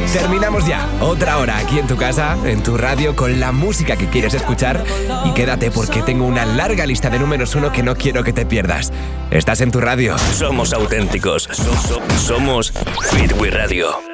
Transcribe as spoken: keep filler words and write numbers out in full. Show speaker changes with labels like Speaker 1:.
Speaker 1: Terminamos ya. Otra hora aquí en tu casa, en tu radio, con la música que quieres escuchar. Y quédate porque tengo una larga lista de números uno que no quiero que te pierdas. Estás en tu radio.
Speaker 2: Somos auténticos. So- so- somos Hit We Radio.